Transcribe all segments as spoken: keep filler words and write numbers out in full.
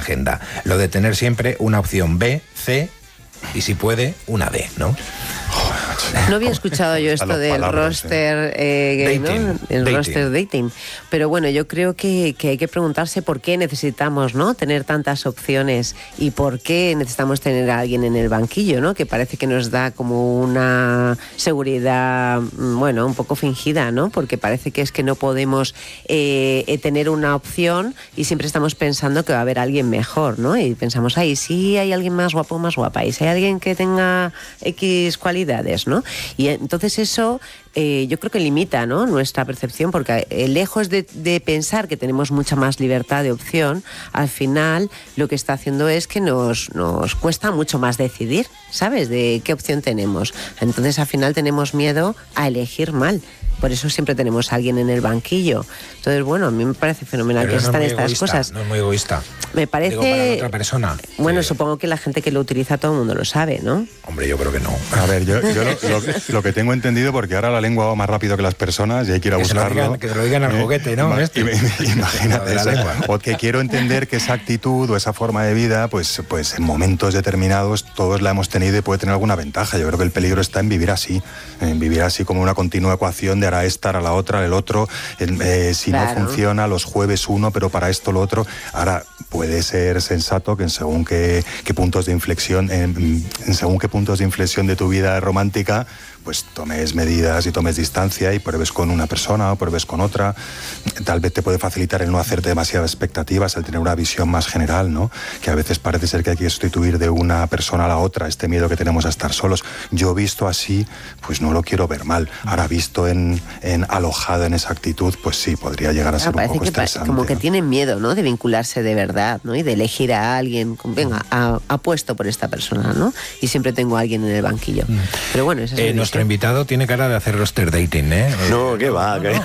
agenda. Lo de tener siempre una opción B, C y si puede, una D, ¿no? No había escuchado yo esto del palabras, roster, eh, dating, ¿no? El dating. roster dating. Pero bueno, yo creo que, que hay que preguntarse por qué necesitamos, ¿no?, tener tantas opciones y por qué necesitamos tener a alguien en el banquillo, ¿no? Que parece que nos da como una seguridad, bueno, un poco fingida, ¿no? Porque parece que es que no podemos eh, tener una opción y siempre estamos pensando que va a haber alguien mejor, ¿no? Y pensamos, ay, sí hay alguien más guapo o más guapa, y si hay alguien que tenga X cualidades, ¿no? Y entonces eso eh, yo creo que limita, ¿no?, nuestra percepción, porque eh, lejos de, de pensar que tenemos mucha más libertad de opción, al final lo que está haciendo es que nos, nos cuesta mucho más decidir, ¿sabes?, de qué opción tenemos. Entonces al final tenemos miedo a elegir mal. Por eso siempre tenemos a alguien en el banquillo. Entonces, bueno, a mí me parece fenomenal Pero que no están es estas egoísta, cosas. No es muy egoísta. Me parece... Digo, para la otra persona. Bueno, que... supongo que la gente que lo utiliza, todo el mundo lo sabe, ¿no? Hombre, yo creo que no. A ver, yo, yo lo, lo, lo que tengo entendido, porque ahora la lengua va más rápido que las personas y hay que ir a que buscarlo. Se lo digan, que se lo digan al juguete, ¿no? Eh, este. Imagínate eso. O que quiero entender que esa actitud o esa forma de vida, pues, pues en momentos determinados todos la hemos tenido y puede tener alguna ventaja. Yo creo que el peligro está en vivir así, en vivir así como una continua ecuación de ahora esta, ahora la otra, el otro. El, eh, si claro. no funciona, los jueves uno, pero para esto lo otro. Ahora, puede ser sensato que en según qué, qué puntos de inflexión, en, en según qué puntos de inflexión de tu vida romántica, pues tomes medidas y tomes distancia y pruebes con una persona o pruebes con otra. Tal vez te puede facilitar el no hacerte demasiadas expectativas, el tener una visión más general, ¿no? Que a veces parece ser que hay que sustituir de una persona a la otra, este miedo que tenemos a estar solos. Yo visto así, pues no lo quiero ver mal. Ahora visto en, en alojado en esa actitud, pues sí, podría llegar a ser ah, un poco que estresante. Como que ¿no? tienen miedo, ¿no?, de vincularse de verdad, ¿no?, y de elegir a alguien. Venga, apuesto por esta persona, ¿no? Y siempre tengo a alguien en el banquillo. Pero bueno, esa es eh, nuestro invitado tiene cara de hacer roster dating, ¿eh? No, ¿qué va? ¿Qué?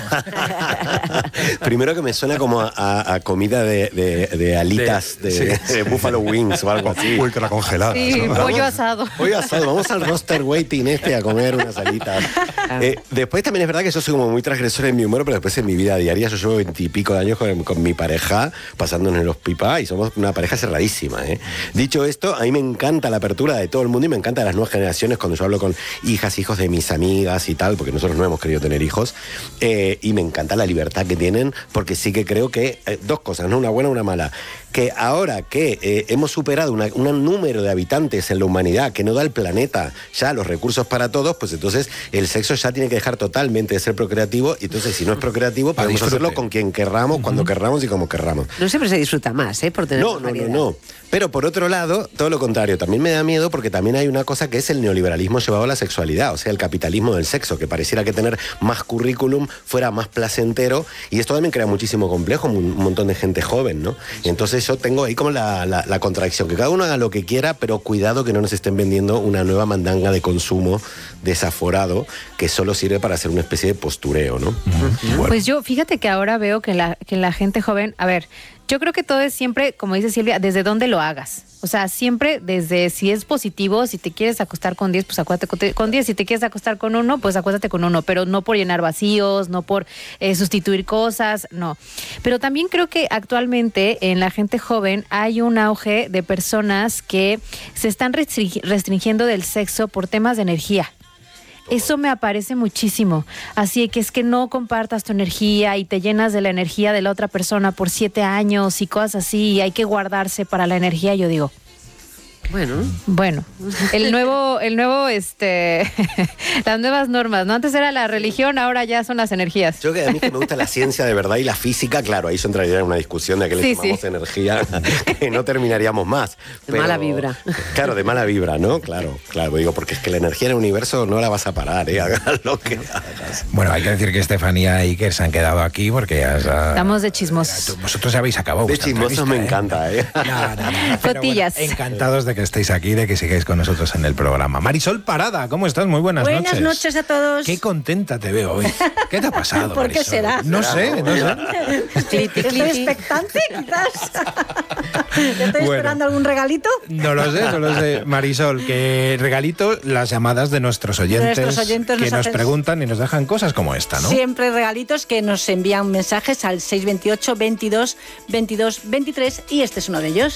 Primero que me suena como a, a, a comida de, de, de alitas de, de, sí. de Buffalo Wings o algo así. Ultra congelada. Sí, ¿no? Pollo asado. Pollo asado. Vamos al roster waiting este a comer unas alitas. Eh, después también es verdad que yo soy como muy transgresor en mi humor, pero después en mi vida diaria yo llevo veintipico de años con, con mi pareja pasándonos los pipas y somos una pareja cerradísima, ¿eh? Dicho esto, a mí me encanta la apertura de todo el mundo y me encanta las nuevas generaciones cuando yo hablo con hijas, hijos de mis amigas y tal, porque nosotros no hemos querido tener hijos, eh, y me encanta la libertad que tienen, porque sí que creo que, eh, dos cosas, ¿no?, una buena y una mala, que ahora que eh, hemos superado una, un número de habitantes en la humanidad que no da el planeta ya los recursos para todos, pues entonces el sexo ya tiene que dejar totalmente de ser procreativo, y entonces si no es procreativo podemos disfrute. hacerlo con quien querramos, uh-huh. cuando querramos y como querramos. No siempre se disfruta más, ¿eh?, por tener No, no, no, no. Pero por otro lado, todo lo contrario, también me da miedo porque también hay una cosa que es el neoliberalismo llevado a la sexualidad, o sea, el capitalismo del sexo, que pareciera que tener más currículum fuera más placentero, y esto también crea muchísimo complejo, un montón de gente joven, ¿no? Entonces yo tengo ahí como la, la, la contradicción, que cada uno haga lo que quiera, pero cuidado que no nos estén vendiendo una nueva mandanga de consumo desaforado que solo sirve para hacer una especie de postureo, ¿no? Uh-huh. Bueno. Pues yo, fíjate que ahora veo que la, que la gente joven, a ver, yo creo que todo es siempre, como dice Silvia, desde dónde lo hagas. O sea, siempre desde si es positivo, si te quieres acostar con diez, pues acuéstate con diez. Si te quieres acostar con uno, pues acuéstate con uno. Pero no por llenar vacíos, no por eh, sustituir cosas, no. Pero también creo que actualmente en la gente joven hay un auge de personas que se están restring- restringiendo del sexo por temas de energía. Eso me aparece muchísimo. Así que es que no compartas tu energía y te llenas de la energía de la otra persona por siete años y cosas así, y hay que guardarse para la energía. Yo digo, Bueno. Bueno, el nuevo, el nuevo, este, las nuevas normas, ¿no? Antes era la religión, ahora ya son las energías. Yo que a mí que me gusta la ciencia de verdad y la física, claro, ahí yo entraría en una discusión de a qué le Sí, llamamos sí. energía, que no terminaríamos más. De mala vibra. Claro, de mala vibra, ¿no? Claro, claro, digo, porque es que la energía en el universo no la vas a parar, ¿eh? Hagas lo que hagas. Bueno, hay que decir que Estefanía y Iker se han quedado aquí porque... Has, uh, Estamos de chismosos. Vosotros ya habéis acabado. De vuestra chismosos me entrevista, encanta, ¿eh? No, no, no. Flotillas. Bueno, encantados de que estéis aquí, de que sigáis con nosotros en el programa. Marisol Parada, ¿cómo estás? Muy buenas, buenas noches. Buenas noches a todos. Qué contenta te veo hoy. ¿Qué te ha pasado, ¿Por Marisol? qué será? No sé, no sé. Estoy expectante, quizás. ¿Te estoy Bueno. esperando algún regalito? No lo sé, no lo sé. Marisol, que regalito las llamadas de nuestros oyentes, Nuestros oyentes que nos nos hacen- preguntan y nos dejan cosas como esta, ¿no? Siempre regalitos que nos envían mensajes al seis veintiocho, veintidós, veintidós, veintitrés, y este es uno de ellos.